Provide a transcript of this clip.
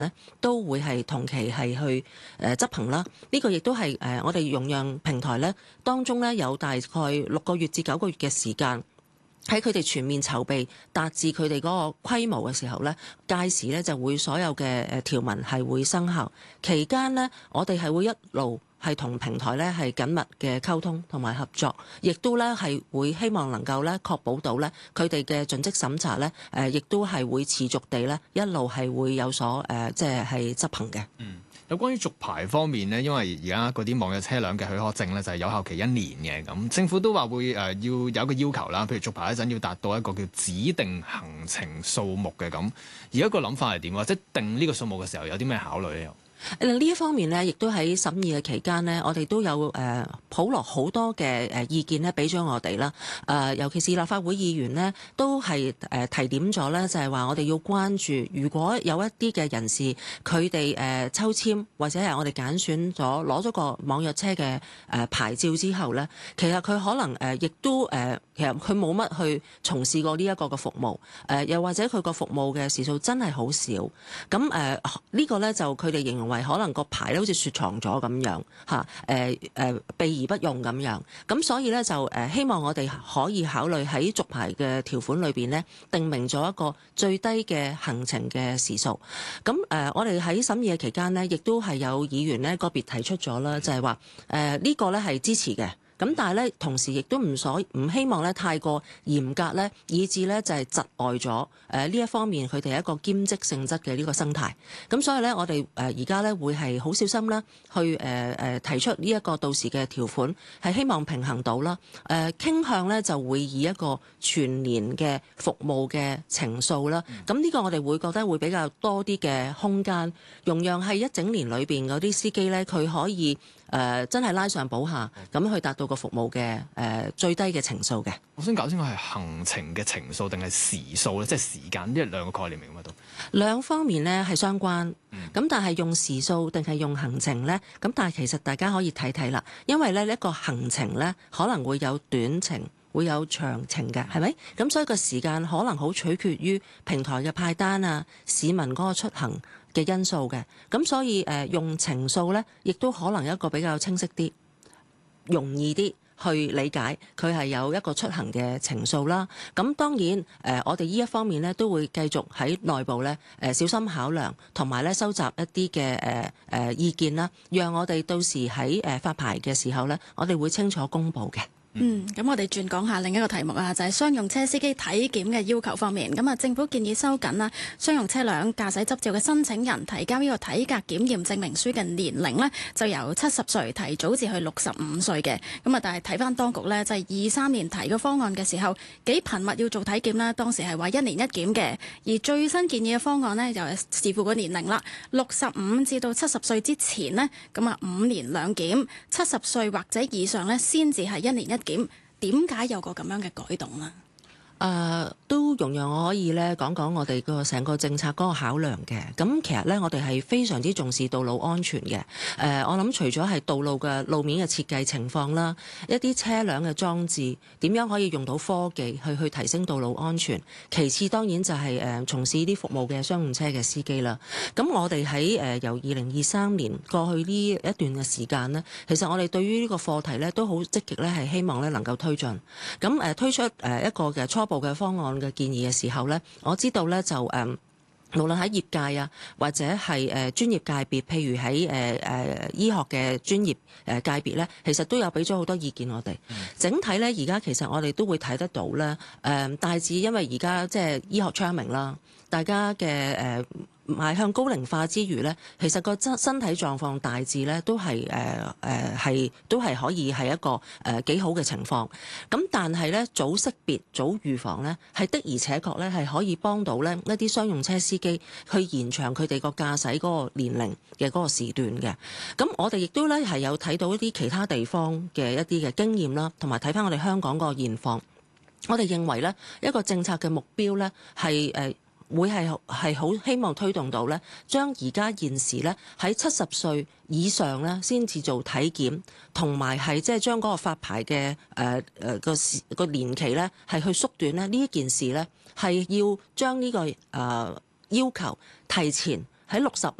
咧都會係同期係去執行啦。呢個亦都係我哋容讓平台咧當中咧有大概6個月至9個月嘅時間。喺佢哋全面籌備達至佢哋嗰個規模嘅時候咧，屆時咧就會所有嘅條文係會生效。期間呢，我哋係會一路係同平台咧係緊密嘅溝通同埋合作，亦都咧係會希望能夠咧確保到咧佢哋嘅盡職審查咧亦都係會持續地咧一路係會有所即係執行嘅。 有關於續牌方面呢，因為而家嗰啲網約車輛嘅許可證呢，就係有效期1年嘅，咁政府都話會要有一個要求啦，譬如續牌嗰陣要達到一個叫指定行程數目嘅咁，而家個諗法係點？或者定呢個數目嘅時候有啲咩考慮咧？ 呢一方面呢，亦都喺審議嘅期間呢，我哋都有普羅好多嘅意見呢俾咗我哋啦。尤其是立法會議員呢，都係提點咗呢，就係話我哋要關注，如果有一啲嘅人士佢哋抽籤或者係我哋揀選咗攞咗個網約車嘅牌照之後呢，其實佢可能亦都其實佢冇乜去從事過呢一個嘅服務，又或者佢個服務嘅時數真係好少。咁呢個呢，就佢哋形容為可能個牌咧好似雪藏咗咁樣嚇，備而不用咁樣。咁所以咧就希望我哋可以考慮喺續牌嘅條款裏邊呢，定明咗一個最低嘅行程嘅時數。咁我哋喺審議嘅期間呢，亦都係有議員呢個別提出咗啦，就係話呢個咧係支持嘅。咁但係咧，同時亦都唔希望咧太過嚴格咧，以致咧就係窒礙咗呢一方面佢哋一個兼職性質嘅呢個生態。咁所以咧，我哋而家咧會係好小心啦，去提出呢一個到時嘅條款，係希望平衡到啦。傾向咧就會以一個全年嘅服務嘅程數啦。咁呢個我哋會覺得會比較多啲嘅空間，容讓係一整年裏邊嗰啲司機咧，佢可以真係拉上補下，咁去達到個服務嘅最低嘅程數嘅。 我想搞清楚係行程嘅程數定係時數咧，即係時間呢兩個概念明唔明到？ 兩方面呢係相關，咁但係用時數定係用行程呢？咁但係其實大家可以睇睇啦，因為呢一個行程呢可能會有短程，會有長程嘅，係咪？咁所以個時間可能好取決於平台嘅派單啊，市民嗰個出行嘅因素嘅。咁所以用程數呢，亦都可能一個比較清晰啲、容易啲去理解，佢係有一個出行嘅程數啦。咁當然我哋呢一方面呢，都會繼續喺內部呢小心考量，同埋呢收集一啲嘅意見啦，讓我哋到時喺發牌嘅時候呢，我哋會清楚公佈嘅。 咁我哋轉講下另一個題目啊，就係商用車司機體檢嘅要求方面。咁啊，政府建議收緊啦，商用車輛駕駛執照嘅申請人提交呢個體格檢驗證明書嘅年齡呢，就由70歲提早至去65歲嘅。咁啊，但係睇翻當局呢，就係23年提個方案嘅時候，幾頻密要做體檢啦。當時係話1年1檢嘅，而最新建議嘅方案呢，就係視乎個年齡啦，65至到70歲之前呢，咁啊5年2檢，70歲或者以上呢，先至係1年1檢。點解有個咁樣嘅改動呢？ 都容讓我可以咧講講我哋個成個政策嗰個考量嘅。咁其實咧，我哋係非常之重視道路安全嘅。我諗除咗係道路嘅路面嘅設計情況啦，一啲車輛嘅裝置點樣可以用到科技去提升道路安全。其次當然就係從事啲服務嘅商用車嘅司機啦。咁我哋喺由2023年過去呢一段嘅時間呢，其實我哋對於呢個課題咧都好積極咧，係希望咧能夠推進。咁推出一個嘅初步嘅方案嘅建議嘅時候呢，我知道呢就無論喺業界啊，或者係專業界別，譬如喺醫學嘅專業界別呢，其實都有俾咗好多意見我哋。整體呢，而家其實我哋都會睇得到呢，大致因為而家即係醫學昌明啦，大家嘅邁向高齡化之餘呢，其實個身體狀況大致呢都係都係可以係一個幾好嘅情況。咁但係呢，早識別早預防呢，係的而且確呢係可以幫到呢一啲商用車司機去延長佢哋個駕駛嗰個年齡嘅嗰個時段嘅。咁我哋亦都呢係有睇到一啲其他地方嘅一啲嘅經驗啦，同埋睇返我哋香港個現況。我哋認為呢一個政策嘅目標呢係會係好希望推動到咧，將而家現時咧喺70歲以上咧先至做體檢，同埋係即係將嗰個發牌嘅個年期咧係去縮短咧。呢一件事咧係要將呢個要求提前喺65